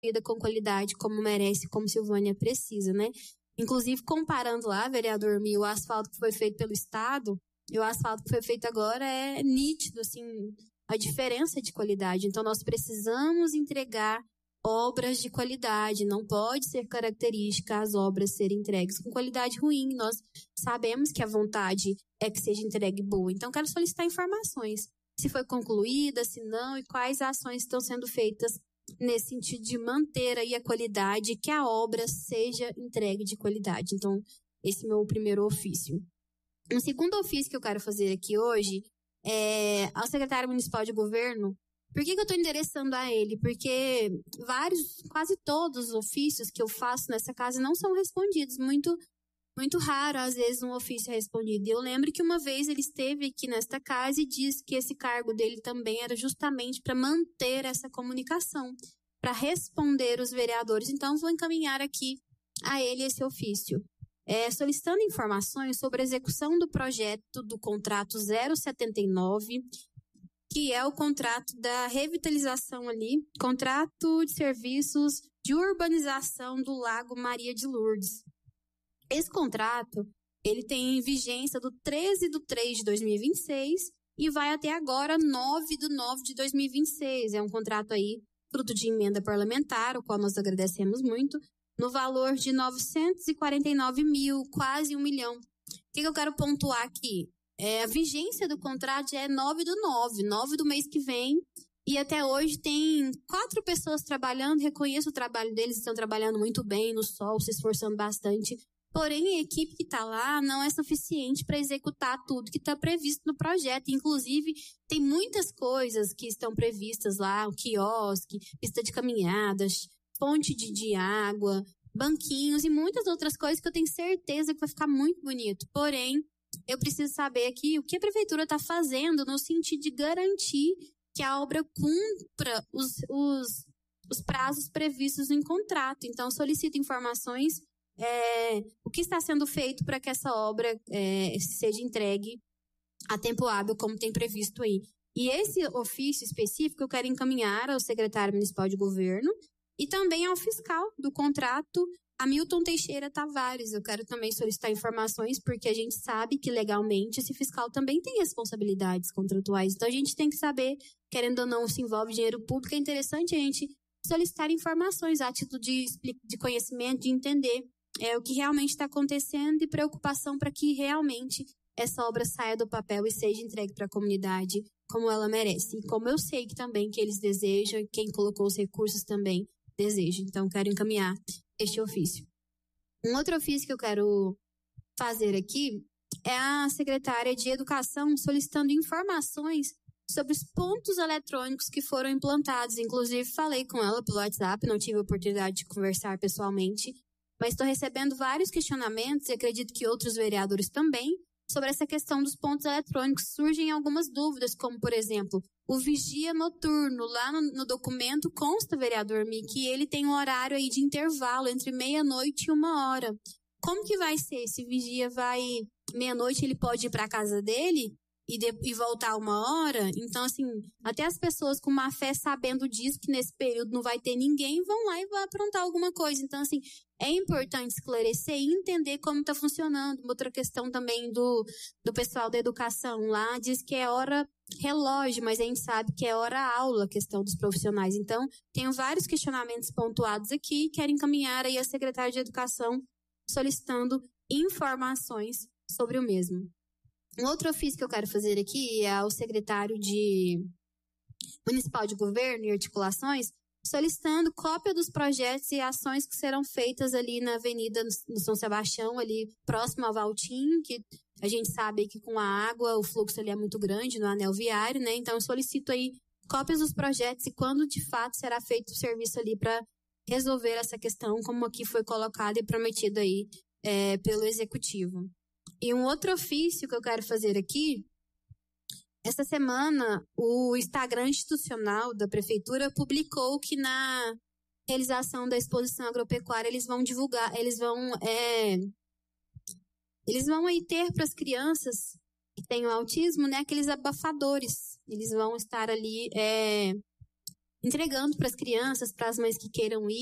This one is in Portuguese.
com qualidade, como merece, como Silvânia precisa, né? Inclusive, comparando lá, vereador Mi, o asfalto que foi feito pelo Estado e o asfalto que foi feito agora é nítido, assim, a diferença de qualidade. Então, nós precisamos entregar obras de qualidade. Não pode ser característica as obras serem entregues com qualidade ruim. Nós sabemos que a vontade é que seja entregue boa. Então, quero solicitar informações. Se foi concluída, se não, e quais ações estão sendo feitas nesse sentido de manter aí a qualidade, que a obra seja entregue de qualidade. Então, esse é o meu primeiro ofício. Um segundo ofício que eu quero fazer aqui hoje é ao secretário municipal de governo. Por que eu estou endereçando a ele? Porque quase todos os ofícios que eu faço nessa casa não são respondidos. Muito raro, às vezes, um ofício é respondido. Eu lembro que uma vez ele esteve aqui nesta casa e disse que esse cargo dele também era justamente para manter essa comunicação, para responder os vereadores. Então, vou encaminhar aqui a ele esse ofício. Solicitando informações sobre a execução do projeto do contrato 079, que é o contrato da revitalização ali, contrato de serviços de urbanização do Lago Maria de Lourdes. Esse contrato, ele tem vigência do 13/3/2026 e vai até agora 9/9/2026. É um contrato aí, fruto de emenda parlamentar, o qual nós agradecemos muito, no valor de 949 mil, quase 1 milhão. O que eu quero pontuar aqui? A vigência do contrato já é 9 do mês que vem, e até hoje tem 4 pessoas trabalhando. Reconheço o trabalho deles, estão trabalhando muito bem no sol, se esforçando bastante. Porém, a equipe que está lá não é suficiente para executar tudo que está previsto no projeto. Inclusive, tem muitas coisas que estão previstas lá, o quiosque, pista de caminhadas, fonte de água, banquinhos e muitas outras coisas que eu tenho certeza que vai ficar muito bonito. Porém, eu preciso saber aqui o que a prefeitura está fazendo no sentido de garantir que a obra cumpra os prazos previstos em contrato. Então, solicito informações, o que está sendo feito para que essa obra seja entregue a tempo hábil, como tem previsto aí. E esse ofício específico eu quero encaminhar ao secretário municipal de governo e também ao fiscal do contrato, Hamilton Teixeira Tavares. Eu quero também solicitar informações, porque a gente sabe que legalmente esse fiscal também tem responsabilidades contratuais. Então a gente tem que saber, querendo ou não, se envolve dinheiro público, é interessante a gente solicitar informações a título de conhecimento, de entender o que realmente está acontecendo e preocupação para que realmente essa obra saia do papel e seja entregue para a comunidade como ela merece. E como eu sei que também que eles desejam, quem colocou os recursos também deseja. Então, quero encaminhar este ofício. Um outro ofício que eu quero fazer aqui é a secretária de Educação solicitando informações sobre os pontos eletrônicos que foram implantados. Inclusive, falei com ela pelo WhatsApp, não tive a oportunidade de conversar pessoalmente, mas estou recebendo vários questionamentos e acredito que outros vereadores também, sobre essa questão dos pontos eletrônicos. Surgem algumas dúvidas, como, por exemplo, o vigia noturno. Lá no documento consta, vereador Mi, que ele tem um horário aí de intervalo entre meia-noite e 1h. Como que vai ser? Esse vigia vai... meia-noite ele pode ir para a casa dele e voltar 1h? Então, assim, até as pessoas com má fé sabendo disso, que nesse período não vai ter ninguém, vão lá e vão aprontar alguma coisa. Então, assim, é importante esclarecer e entender como está funcionando. Uma outra questão também do pessoal da educação lá, diz que é hora relógio, mas a gente sabe que é hora aula, a questão dos profissionais. Então, tenho vários questionamentos pontuados aqui, quero encaminhar aí a secretária de Educação solicitando informações sobre o mesmo. Um outro ofício que eu quero fazer aqui é ao secretário municipal de governo e articulações, solicitando cópia dos projetos e ações que serão feitas ali na avenida no São Sebastião, ali próximo ao Valtim, que a gente sabe que com a água o fluxo ali é muito grande no anel viário, né? Então eu solicito aí cópias dos projetos e quando de fato será feito o serviço ali para resolver essa questão, como aqui foi colocado e prometido aí pelo executivo. E um outro ofício que eu quero fazer aqui, essa semana o Instagram institucional da prefeitura publicou que na realização da exposição agropecuária eles vão divulgar, eles vão aí ter para as crianças que têm o autismo, né, aqueles abafadores. Eles vão estar ali entregando para as crianças, para as mães que queiram ir.